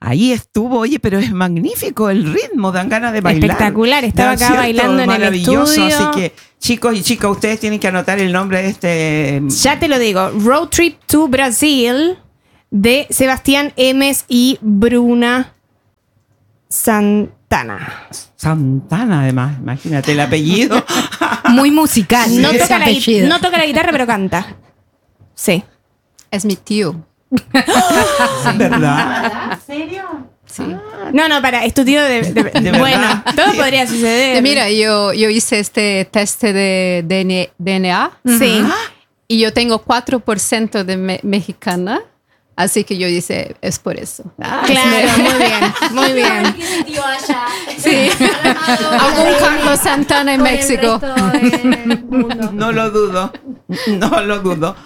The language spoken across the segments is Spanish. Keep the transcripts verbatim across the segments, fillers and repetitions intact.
ahí estuvo, oye, pero es magnífico el ritmo, dan ganas de bailar. Espectacular, estaba acá ¿cierto? bailando en el Maravilloso, estudio. así que chicos y chicas, ustedes tienen que anotar el nombre de este... Ya te lo digo, Road Trip to Brasil de Sebastián Emes y Bruna Santana. Santana, además, imagínate el apellido. Muy musical. No ese toca, la, apellido. no toca la guitarra, pero canta. Sí. Es mi tío. ¿Verdad? ¿En serio? Sí. No, no, para, estudio de, de, ¿De bueno, verdad? todo podría suceder. Eh, Mira, yo, yo hice este test de D N A Sí. y yo tengo cuatro por ciento de me- mexicana, así que yo dice, es por eso. Claro, muy bien, muy bien. ¿Qué tío allá? Sí. Algún Carlos Santana en Por el México. resto del mundo. No lo dudo, no lo dudo.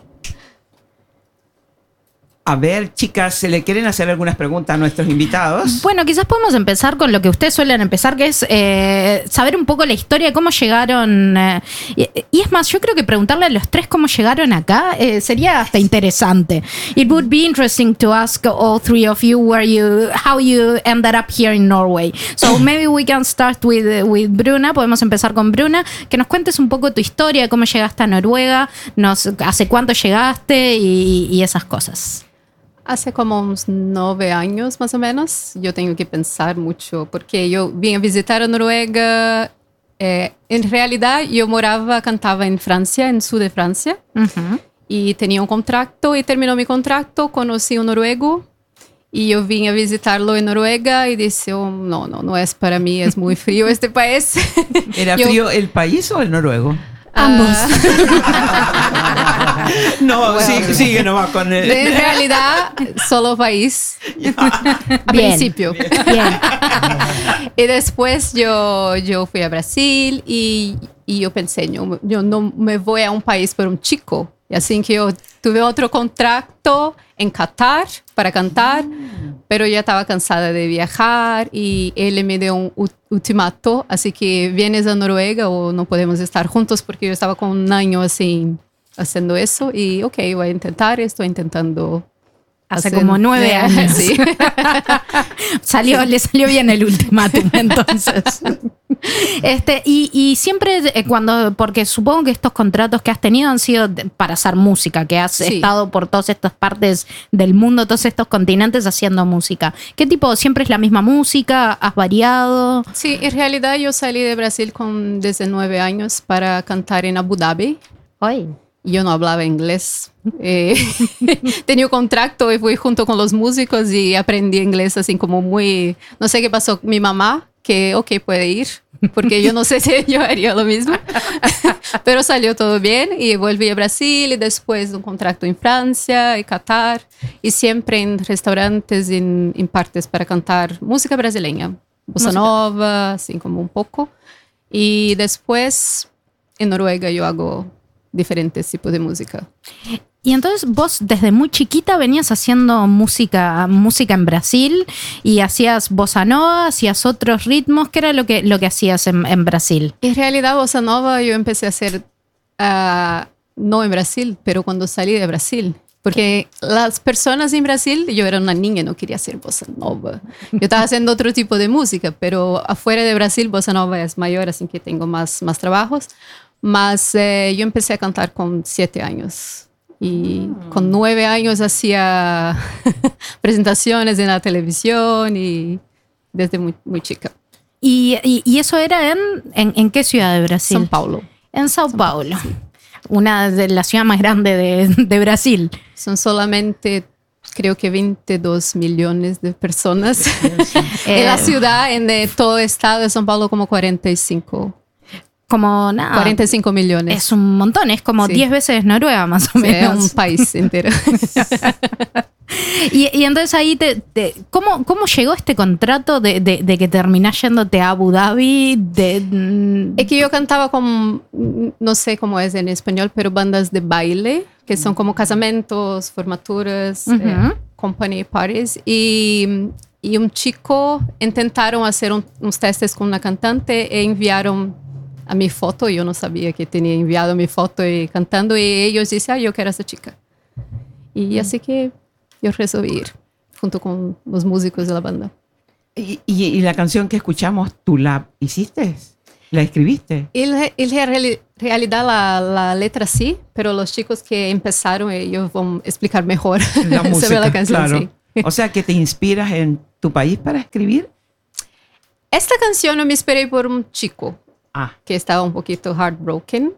A ver, chicas, ¿se le quieren hacer algunas preguntas a nuestros invitados? Bueno, quizás podemos empezar con lo que ustedes suelen empezar, que es eh, saber un poco la historia de cómo llegaron. Eh, y, y es más, yo creo que preguntarle a los tres cómo llegaron acá eh, sería hasta interesante. It would be interesting to ask all three of you where you, how you ended up here in Norway. So maybe we can start with, with Bruna. Podemos empezar con Bruna. Que nos cuentes un poco tu historia, cómo llegaste a Noruega, nos, hace cuánto llegaste y, y esas cosas. Hace como unos nueve años más o menos, yo tengo que pensar mucho, porque yo vine a visitar a Noruega. Eh, en realidad, yo moraba, cantaba en Francia, en sur de Francia, Uh-huh. y tenía un contrato, y terminó mi contrato, conocí un noruego, y yo vine a visitarlo en Noruega, y dije, oh, no, no, no es para mí, es muy frío este país. ¿Era Yo- frío el país o el noruego? Ambos. No, Bueno. sí, sigue nomás con el... En realidad, solo país, a Bien. principio. Bien. Y después yo, yo fui a Brasil y, y yo pensé, yo, yo no me voy a un país por un chico. Y así que yo tuve otro contrato en Qatar para cantar, pero ya estaba cansada de viajar y él me dio un u- ultimato, así que vienes a Noruega o no podemos estar juntos, porque yo estaba con un año así haciendo eso y ok, voy a intentar, estoy intentando. Hace hacer- como nueve años. Sí. Salió, le salió bien el ultimátum, entonces. Este, y, y siempre eh, cuando, porque supongo que estos contratos que has tenido han sido de- para hacer música, que has Sí. estado por todas estas partes del mundo, todos estos continentes haciendo música. ¿Qué tipo? ¿Siempre es la misma música? ¿Has variado? Sí, en realidad yo salí de Brasil con desde nueve años para cantar en Abu Dhabi. Hoy. Yo no hablaba inglés. Eh, tenía un contrato y fui junto con los músicos y aprendí inglés así como muy... No sé qué pasó. Mi mamá, que ok, puede ir, porque yo no sé si yo haría lo mismo. Pero salió todo bien y volví a Brasil y después un contrato en Francia y Qatar y siempre en restaurantes, en, en partes para cantar música brasileña. Bossa nova, así como un poco. Y después en Noruega yo hago diferentes tipos de música. Y entonces vos desde muy chiquita venías haciendo música, música en Brasil y hacías bossa nova, hacías otros ritmos. ¿Qué era lo que, lo que hacías en, en Brasil? En realidad, bossa nova yo empecé a hacer, uh, no en Brasil, pero cuando salí de Brasil. Porque las personas en Brasil, yo era una niña, no quería hacer bossa nova. Yo estaba haciendo otro tipo de música, pero afuera de Brasil, bossa nova es mayor, así que tengo más, más trabajos. Mas eh, yo empecé a cantar con siete años. Y con nueve años hacía presentaciones en la televisión y desde muy, muy chica. ¿Y, y, y eso era en, en, en qué ciudad de Brasil? São Paulo. En Sao Paulo, una de las ciudades más grandes de, de Brasil. Son solamente, creo que veintidós millones de personas. Eh, En la ciudad, en de todo el estado de São Paulo, como cuarenta y cinco. Como nada. cuarenta y cinco millones. Es un montón, es como Sí. diez veces Noruega más o Sí, es menos. un país entero. Y, y entonces ahí, te, te- ¿cómo, ¿cómo llegó este contrato de, de, de que terminás yéndote a Abu Dhabi? De, mm, Es que yo cantaba con, no sé cómo es en español, pero bandas de baile, que son como casamentos, formaturas, Ujú. eh, company parties. Y, y un chico intentaron hacer un- unos testes con una cantante e enviaron a mi foto. Yo no sabía que tenía enviado mi foto y cantando. Y ellos dicen, ah, yo quiero a esa chica. Y así que yo resolví ir. junto con los músicos de la banda. ¿Y, y, y la canción que escuchamos, tú la hiciste? ¿La escribiste? En reali- realidad la, la letra sí, pero los chicos que empezaron, ellos van a explicar mejor La música, sobre la canción. claro. Sí. O sea, que te inspiras en tu país para escribir. Esta canción yo me inspiré por un chico Ah, que estaba un poquito heartbroken.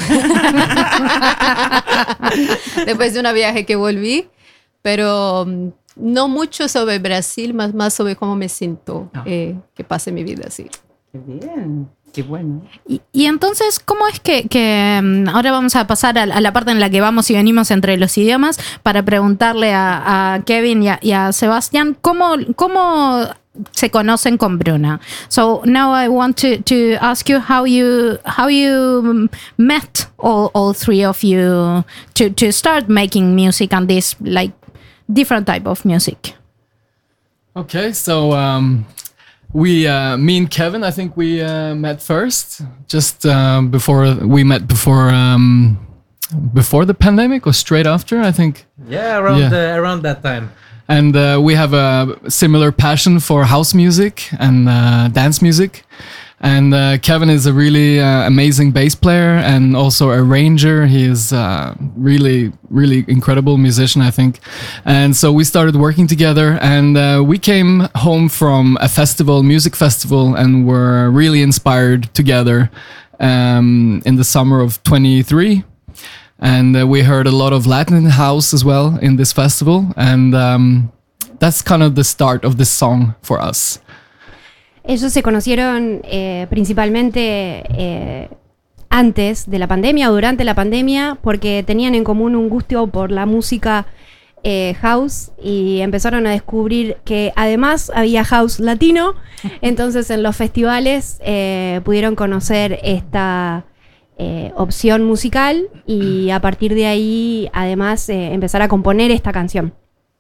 Después de una viaje que volví, pero um, no mucho sobre Brasil, más, más sobre cómo me siento Ah. eh, que pase mi vida así. qué bien, qué bueno. Y, y entonces, ¿cómo es que, que mm, ahora vamos a pasar a, a la parte en la que vamos y venimos entre los idiomas para preguntarle a, a Kevin y a, y a Sebastián cómo, cómo se conocen con Bruna? So now I want to, to ask you how you how you met all, all three of you to, to start making music and this like different type of music. Okay, so um, we, uh, me and Kevin, I think we uh, met first, just uh, before we met before um, before the pandemic or straight after, I think. Yeah, around Yeah. The, around that time. And uh, we have a similar passion for house music and uh, dance music. And uh, Kevin is a really uh, amazing bass player and also arranger. He is uh, really, really incredible musician, I think. And so we started working together, and uh, we came home from a festival, music festival, and were really inspired together um, in the summer of twenty-three. And uh, we heard a lot of Latin house as well in this festival. And um, that's kind of the start of this song for us. Ellos se conocieron eh, principalmente eh, antes de la pandemia o durante la pandemia porque tenían en común un gusto por la música eh, house y empezaron a descubrir que además había house latino. Entonces en los festivales eh, pudieron conocer esta eh, opción musical y a partir de ahí además eh, empezar a componer esta canción.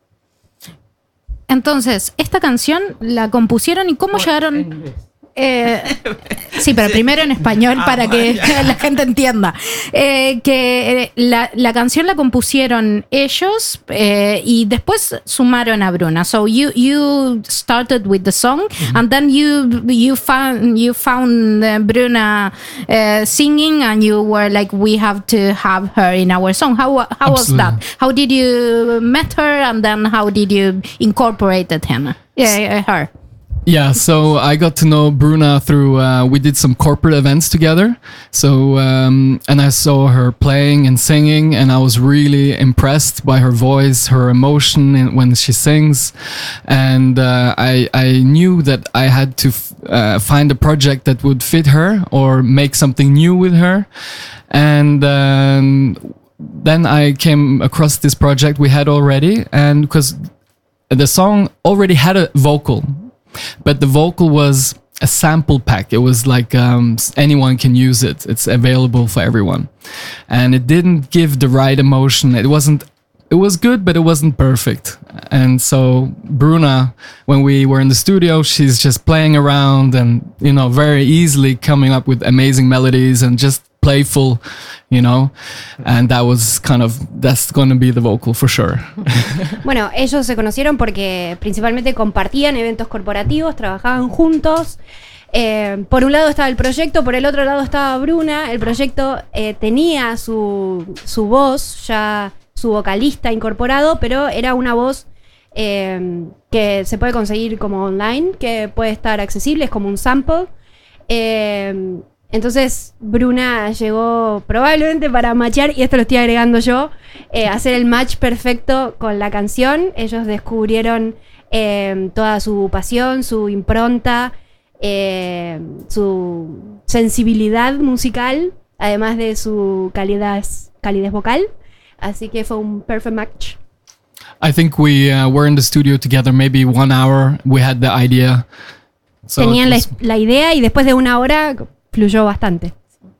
Entonces, esta canción la compusieron y cómo En llegaron. inglés. Eh, sí, pero primero en español Ah, para que vaya. la gente entienda. Eh, que eh, la, la canción la compusieron ellos eh, y después sumaron a Bruna. So you you started with the song and then you you found you found uh, Bruna uh, singing and you were like, we have to have her in our song. How how was that? Absolutely. How did you met her and then how did you incorporated him? Yeah, her. Yeah, so I got to know Bruna through, uh, we did some corporate events together. So, um, and I saw her playing and singing, and I was really impressed by her voice, her emotion in, when she sings. And uh, I, I knew that I had to f- uh, find a project that would fit her or make something new with her. And um, then I came across this project we had already, and because the song already had a vocal. But the vocal was a sample pack. It was like um, s- anyone can use it. It's available for everyone. And it didn't give the right emotion. It wasn't, it was good, but it wasn't perfect. And so Bruna, when we were in the studio, she's just playing around and, you know, very easily coming up with amazing melodies and just playful, you know, and that was kind of, that's going to be the vocal for sure. Bueno, ellos se conocieron porque principalmente compartían eventos corporativos, trabajaban juntos. Eh, por un lado estaba el proyecto, por el otro lado estaba Bruna. El proyecto eh, tenía su, su voz, ya su vocalista incorporado, pero era una voz eh, que se puede conseguir como online, que puede estar accesible, es como un sample. Eh, Entonces Bruna llegó probablemente para matchar, y esto lo estoy agregando yo, eh, hacer el match perfecto con la canción. Ellos descubrieron eh, toda su pasión, su impronta, eh, su sensibilidad musical, además de su calidez, calidez vocal. Así que fue un perfect match. I think we uh, were in the studio together maybe one hour. We had the idea. So Tenían it la, was- la idea y después de una hora fluyó bastante.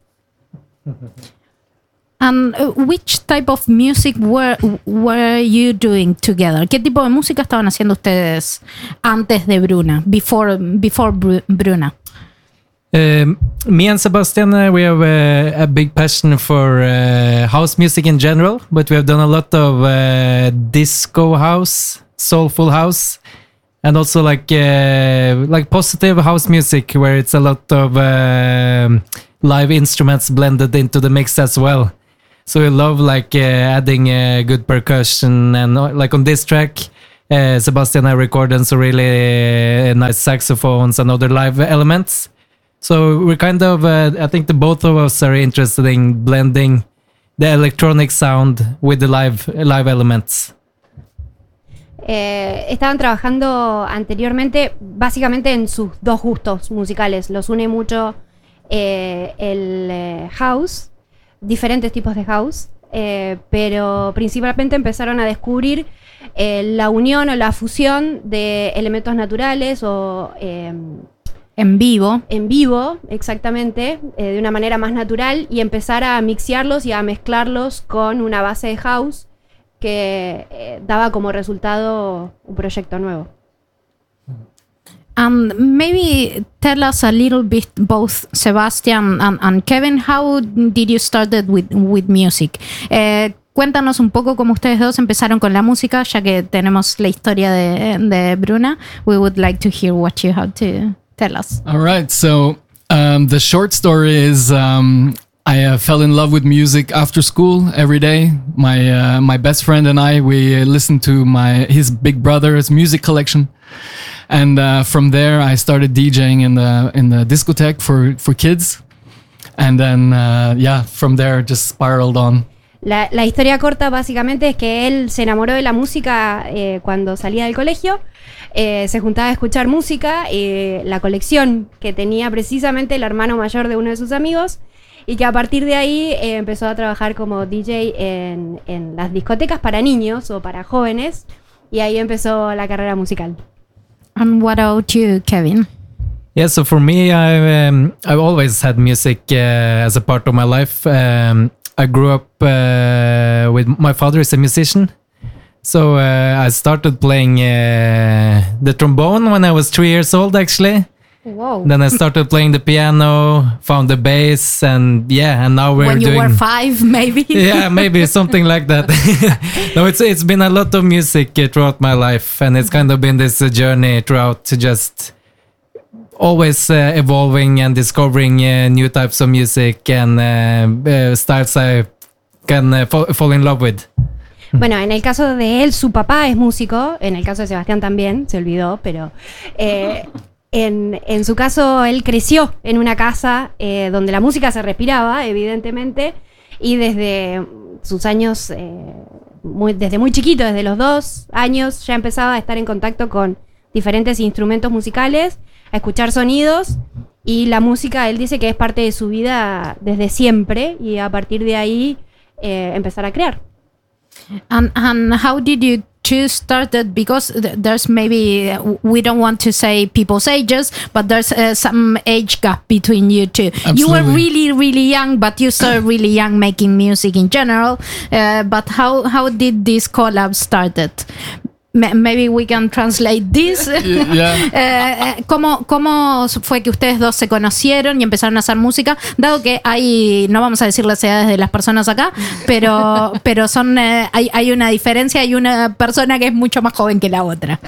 And uh, which type of music were were you doing together? ¿Qué tipo de música estaban haciendo ustedes antes de Bruna? Before before Bru- Bruna. Um, me and Sebastian, uh, we have uh, a big passion for uh, house music in general, but we have done a lot of uh, disco house soulful house, and also like uh, like positive house music where it's a lot of um live instruments blended into the mix as well. So we love like uh, adding uh, good percussion, and uh, like on this track, uh, Sebastian and I recorded some really uh, nice saxophones and other live elements. So we're kind of, uh, I think the both of us are interested in blending the electronic sound with the live live elements. Eh, estaban trabajando anteriormente básicamente en sus dos gustos musicales. Los une mucho eh, el eh, house, diferentes tipos de house, eh, pero principalmente empezaron a descubrir eh, la unión o la fusión de elementos naturales o eh, En vivo. en vivo, exactamente, eh, de una manera más natural, y empezar a mixearlos y a mezclarlos con una base de house que eh, daba como resultado un proyecto nuevo. And maybe tell us a little bit, both Sebastian and, and Kevin, how did you started with, with music? Eh, cuéntanos un poco cómo ustedes dos empezaron con la música, ya que tenemos la historia de, de Bruna. We would like to hear what you have to tell us. All right. So um, the short story is um, I uh, fell in love with music after school every day. My uh, my best friend and I, we listened to my his big brother's music collection. And uh, from there, I started DJing in the in the discotheque for, for kids. And then, uh, yeah, from there, just spiraled on. La, la historia corta básicamente es que él se enamoró de la música eh, cuando salía del colegio, eh, se juntaba a escuchar música, eh, la colección que tenía precisamente el hermano mayor de uno de sus amigos, y que a partir de ahí eh, empezó a trabajar como D J en, en las discotecas para niños o para jóvenes, y ahí empezó la carrera musical. And what about you, Kevin? Yeah, so for me, I've, um, I've always had music uh, as a part of my life. Um, I grew up uh, with my father is a musician. So uh, I started playing uh, the trombone when I was three years old, actually. Wow. Then I started playing the piano, found the bass, and yeah, and now we're When you doing... were five, maybe? Yeah, maybe something like that. No, it's it's been a lot of music uh, throughout my life, and it's kind of been this uh, journey throughout to just always uh, evolving and discovering uh, new types of music and uh, uh, styles I can uh, fall, fall in love with. Bueno, en el caso de él, su papá es músico, en el caso de Sebastián también, se olvidó, pero eh, en, en su caso él creció en una casa eh, donde la música se respiraba, evidentemente, y desde sus años, eh, muy, desde muy chiquito, desde los dos años, ya empezaba a estar en contacto con diferentes instrumentos musicales, a escuchar sonidos, y la música, él dice que es parte de su vida desde siempre, y a partir de ahí eh, empezar a crear. And and how did you choose started? Because th- there's maybe uh, we don't want to say people's ages, but there's uh, some age gap between you two. You were Absolutely. really really young, but you started really young making music in general. Uh, but how how did this collab started? Ma- Maybe we can translate this. Yeah. Eh, ¿cómo, ¿Cómo fue que ustedes dos se conocieron y empezaron a hacer música? Dado que hay, no vamos a decir las edades de las personas acá, pero, pero son, eh, hay, hay una diferencia, hay una persona que es mucho más joven que la otra.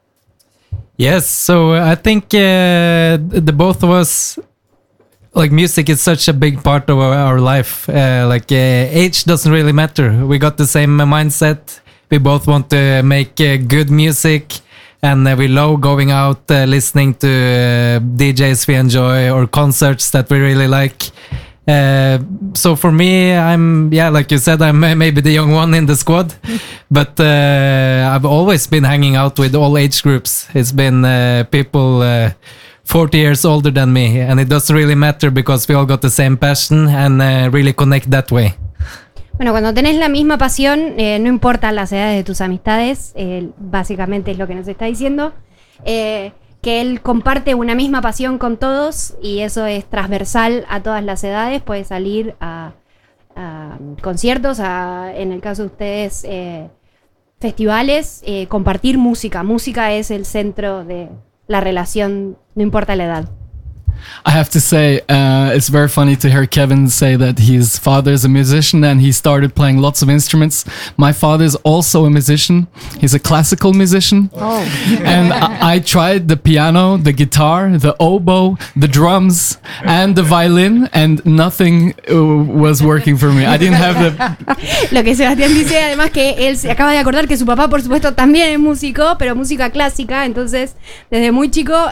Yes, so I think uh, the both of us, like music is such a big part of our, our life. Uh, like uh, age doesn't really matter. We got the same mindset. We both want to make uh, good music, and uh, we love going out, uh, listening to uh, D Js we enjoy or concerts that we really like. Uh, so for me, I'm, yeah, like you said, I'm uh, maybe the young one in the squad, but uh, I've always been hanging out with all age groups. It's been uh, people uh, forty years older than me, and it doesn't really matter because we all got the same passion and uh, really connect that way. Bueno, cuando tenés la misma pasión, eh, no importan las edades de tus amistades, eh, básicamente es lo que nos está diciendo, eh, que él comparte una misma pasión con todos y eso es transversal a todas las edades, puede salir a, a conciertos, a, en el caso de ustedes, eh, festivales, eh, compartir música. Música es el centro de la relación, no importa la edad. I have to say, uh, it's very funny to hear Kevin say that his father is a musician and he started playing lots of instruments. My father is also a musician. He's a classical musician. Oh. And I, I tried the piano, the guitar, the oboe, the drums, and the violin, and nothing uh, was working for me. I didn't have the... Lo que Sebastián dice además que él se acaba de acordar que su papá por supuesto también es músico, pero música clásica, entonces desde muy chico